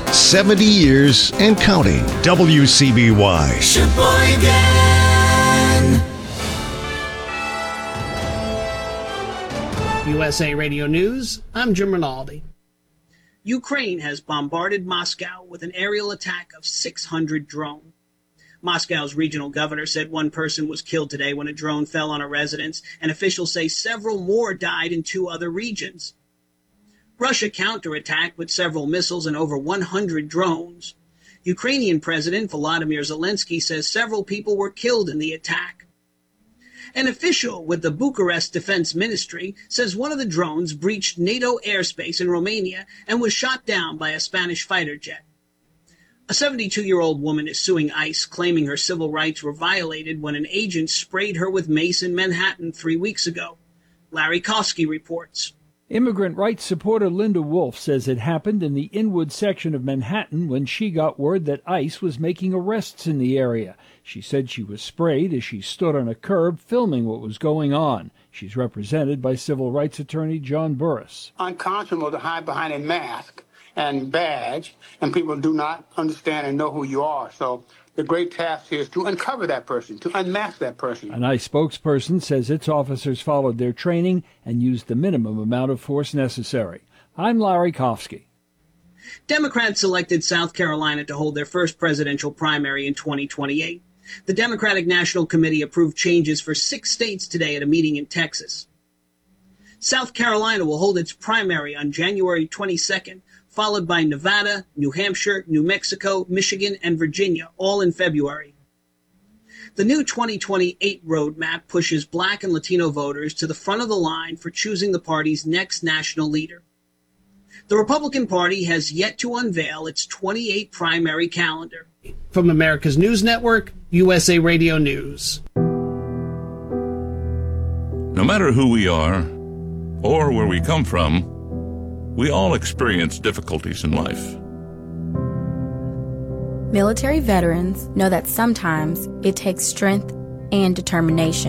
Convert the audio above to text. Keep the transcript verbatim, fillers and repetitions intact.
seventy years and counting. W C B Y. Sheboygan. U S A Radio News, I'm Jim Rinaldi. Ukraine has bombarded Moscow with an aerial attack of six hundred drones. Moscow's regional governor said one person was killed today when a drone fell on a residence, and officials say several more died in two other regions. Russia counterattacked with several missiles and over one hundred drones. Ukrainian President Volodymyr Zelensky says several people were killed in the attack. An official with the Bucharest Defense Ministry says one of the drones breached NATO airspace in Romania and was shot down by a Spanish fighter jet. A seventy-two-year-old woman is suing ICE, claiming her civil rights were violated when an agent sprayed her with mace in Manhattan three weeks ago. Larry Kosky reports. Immigrant rights supporter Linda Wolf says it happened in the Inwood section of Manhattan when she got word that ICE was making arrests in the area. She said she was sprayed as she stood on a curb filming what was going on. She's represented by civil rights attorney John Burris. Unconscionable to hide behind a mask and badge, and people do not understand and know who you are. So the great task here is to uncover that person, to unmask that person. An ICE spokesperson says its officers followed their training and used the minimum amount of force necessary. I'm Larry Kofsky. Democrats selected South Carolina to hold their first presidential primary in twenty twenty-eight. The Democratic National Committee approved changes for six states today at a meeting in Texas. South Carolina will hold its primary on January twenty-second, followed by Nevada, New Hampshire, New Mexico, Michigan, and Virginia, all in February. The new twenty twenty-eight roadmap pushes Black and Latino voters to the front of the line for choosing the party's next national leader. The Republican Party has yet to unveil its twenty-eight primary calendar. From America's News Network, U S A Radio News. No matter who we are or where we come from, we all experience difficulties in life. Military veterans know that sometimes it takes strength and determination